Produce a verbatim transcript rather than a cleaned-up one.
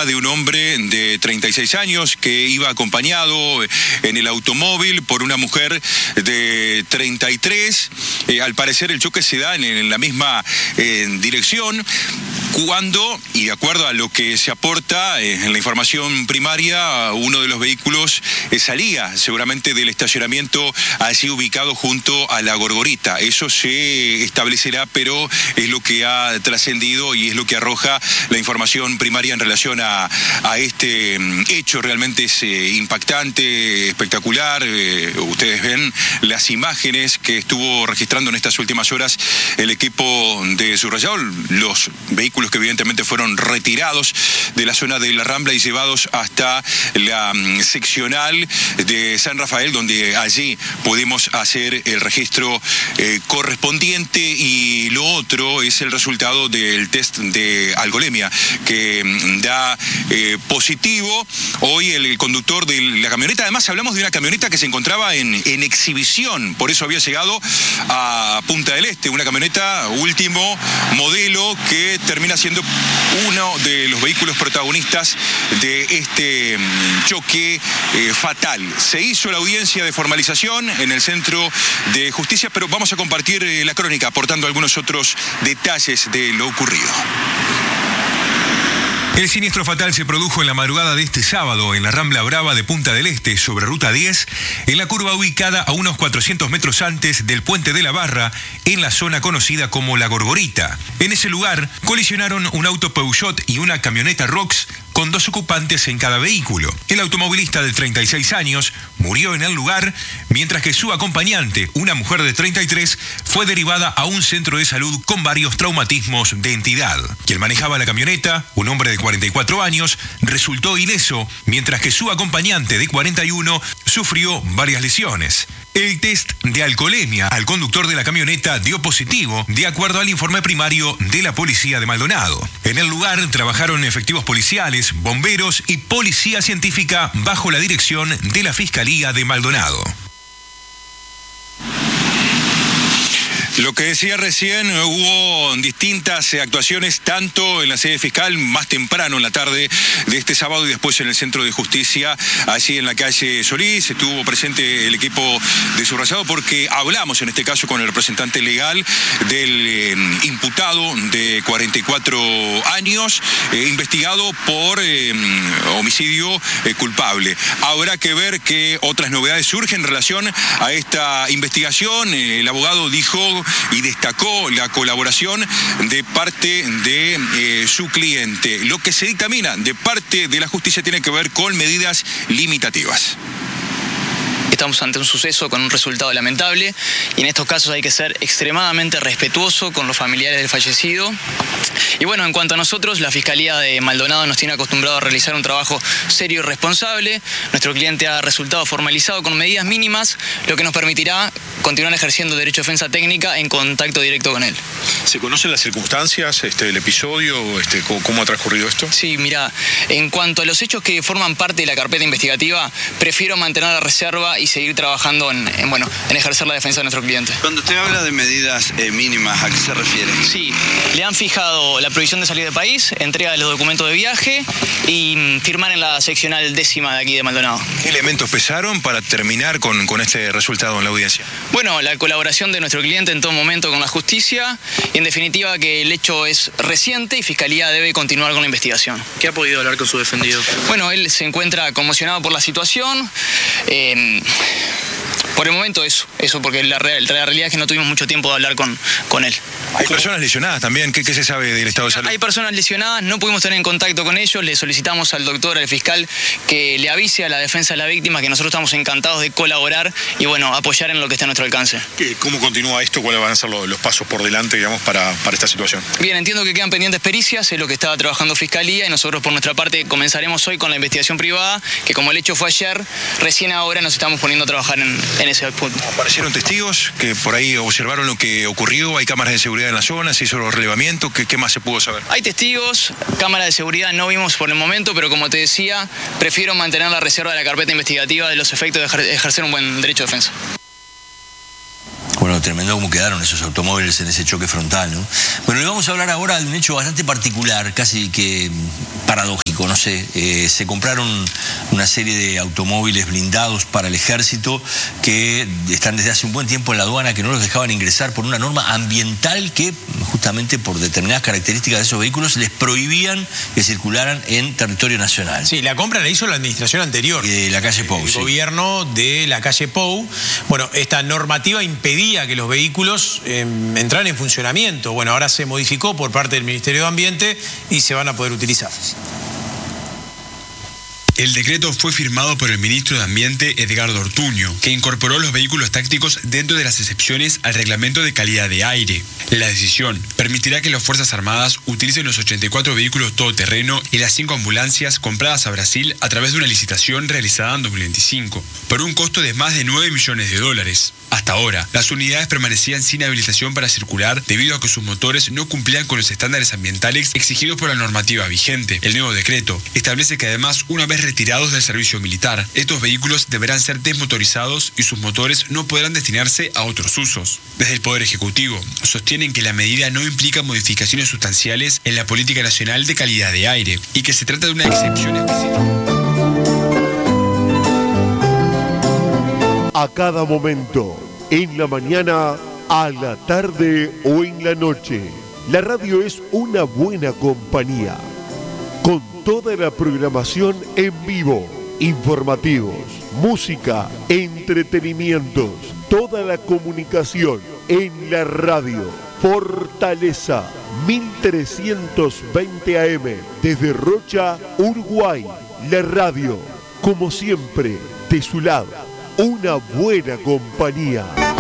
trata de un hombre de treinta y seis años que iba acompañado en el automóvil por una mujer de treinta y tres. Eh, al parecer el choque se da en, en la misma eh, dirección. Cuando, y de acuerdo a lo que se aporta eh, en la información primaria, uno de los vehículos eh, salía seguramente del estacionamiento allí ubicado junto a la Gorgorita. Eso se establecerá, pero es lo que ha trascendido y es lo que arroja la información primaria en relación a, a este hecho. Realmente es eh, impactante, espectacular. Eh, ustedes ven las imágenes que estuvo registrando en estas últimas horas el equipo de Subrayado, los vehículos que evidentemente fueron retirados de la zona de la Rambla y llevados hasta la um, seccional de San Rafael, donde allí pudimos hacer el registro eh, correspondiente. Y lo otro es el resultado del test de alcoholemia, que um, da eh, positivo. Hoy el, el conductor de la camioneta, además hablamos de una camioneta que se encontraba en, en exhibición, por eso había llegado a Punta del Este, una camioneta último modelo que termina siendo uno de los vehículos protagonistas de este choque eh, fatal. Se hizo la audiencia de formalización en el Centro de Justicia, pero vamos a compartir eh, la crónica aportando algunos otros detalles de lo ocurrido. El siniestro fatal se produjo en la madrugada de este sábado en la Rambla Brava de Punta del Este, sobre Ruta diez, en la curva ubicada a unos cuatrocientos metros antes del Puente de la Barra, en la zona conocida como La Gorgorita. En ese lugar colisionaron un auto Peugeot y una camioneta Rox con dos ocupantes en cada vehículo. El automovilista de treinta y seis años murió en el lugar, mientras que su acompañante, una mujer de treinta y tres, fue derivada a un centro de salud con varios traumatismos de entidad. Quien manejaba la camioneta, un hombre de cuarenta y cuatro años, resultó ileso, mientras que su acompañante de cuarenta y uno sufrió varias lesiones. El test de alcoholemia al conductor de la camioneta dio positivo, de acuerdo al informe primario de la policía de Maldonado. En el lugar trabajaron efectivos policiales, bomberos y policía científica bajo la dirección de la Fiscalía de Maldonado. Lo que decía recién, hubo distintas actuaciones tanto en la sede fiscal más temprano en la tarde de este sábado y después en el Centro de Justicia, allí en la calle Solís. Estuvo presente el equipo de Subrayado porque hablamos en este caso con el representante legal del eh, imputado de cuarenta y cuatro años, eh, investigado por eh, homicidio eh, culpable. Habrá que ver qué otras novedades surgen en relación a esta investigación. Eh, el abogado dijo y destacó la colaboración de parte de eh, su cliente. Lo que se dictamina de parte de la justicia tiene que ver con medidas limitativas. Estamos ante un suceso con un resultado lamentable y en estos casos hay que ser extremadamente respetuoso con los familiares del fallecido. Y bueno, en cuanto a nosotros, la Fiscalía de Maldonado nos tiene acostumbrado a realizar un trabajo serio y responsable. Nuestro cliente ha resultado formalizado con medidas mínimas, lo que nos permitirá continuar ejerciendo derecho de defensa técnica en contacto directo con él. ¿Se conocen las circunstancias, este, el episodio, este, cómo, cómo ha transcurrido esto? Sí, mira, en cuanto a los hechos que forman parte de la carpeta investigativa, prefiero mantener la reserva y seguir trabajando en, en, bueno, en ejercer la defensa de nuestro cliente. Cuando usted habla de medidas eh, mínimas, ¿a qué se refiere? Sí, le han fijado la prohibición de salir del país, entrega de los documentos de viaje y mm, firmar en la seccional décima de aquí de Maldonado. ¿Qué elementos pesaron para terminar con, con este resultado en la audiencia? Bueno, la colaboración de nuestro cliente en todo momento con la justicia y en definitiva que el hecho es reciente y Fiscalía debe continuar con la investigación. ¿Qué ha podido hablar con su defendido? Bueno, él se encuentra conmocionado por la situación. Eh, Por el momento eso, eso porque la, real, la realidad es que no tuvimos mucho tiempo de hablar con, con él. Hay personas lesionadas también, ¿Qué, ¿qué se sabe del estado de salud? Hay personas lesionadas, no pudimos tener en contacto con ellos, le solicitamos al doctor, al fiscal, que le avise a la defensa de la víctima que nosotros estamos encantados de colaborar y bueno, apoyar en lo que está a nuestro alcance. ¿Cómo continúa esto? ¿Cuáles van a ser los, los pasos por delante, digamos, para, para esta situación? Bien, entiendo que quedan pendientes pericias, es lo que estaba trabajando Fiscalía y nosotros por nuestra parte comenzaremos hoy con la investigación privada, que como el hecho fue ayer, recién ahora nos estamos poniendo a trabajar en, en ese punto. ¿Aparecieron testigos que por ahí observaron lo que ocurrió? ¿Hay cámaras de seguridad en la zona? ¿Se hizo el relevamiento? ¿Qué, qué más se pudo saber? Hay testigos, cámaras de seguridad no vimos por el momento, pero como te decía, prefiero mantener la reserva de la carpeta investigativa de los efectos de ejer- ejercer un buen derecho de defensa. Bueno, tremendo cómo quedaron esos automóviles en ese choque frontal, ¿no? Bueno, y vamos a hablar ahora de un hecho bastante particular, casi que paradójico, no sé. Eh, se compraron una serie de automóviles blindados para el ejército que están desde hace un buen tiempo en la aduana, que no los dejaban ingresar por una norma ambiental que, justamente por determinadas características de esos vehículos, les prohibían que circularan en territorio nacional. Sí, la compra la hizo la administración anterior. De la calle Pou, El sí. gobierno de la calle Pou. Bueno, esta normativa impedía que los vehículos eh, entraran en funcionamiento. Bueno, ahora se modificó por parte del Ministerio de Ambiente y se van a poder utilizar. El decreto fue firmado por el ministro de Ambiente, Edgardo Ortuño, que incorporó los vehículos tácticos dentro de las excepciones al reglamento de calidad de aire. La decisión permitirá que las Fuerzas Armadas utilicen los ochenta y cuatro vehículos todoterreno y las cinco ambulancias compradas a Brasil a través de una licitación realizada en dos mil veinticinco, por un costo de más de nueve millones de dólares. Hasta ahora, las unidades permanecían sin habilitación para circular debido a que sus motores no cumplían con los estándares ambientales exigidos por la normativa vigente. El nuevo decreto establece que además, una vez retirados del servicio militar, estos vehículos deberán ser desmotorizados y sus motores no podrán destinarse a otros usos. Desde el Poder Ejecutivo sostienen que la medida no implica modificaciones sustanciales en la política nacional de calidad de aire y que se trata de una excepción específica. A cada momento, en la mañana, a la tarde o en la noche, la radio es una buena compañía. Con toda la programación en vivo, informativos, música, entretenimientos, toda la comunicación en la radio. Fortaleza mil trescientos veinte A M desde Rocha, Uruguay. La radio, como siempre, de su lado. Una buena compañía.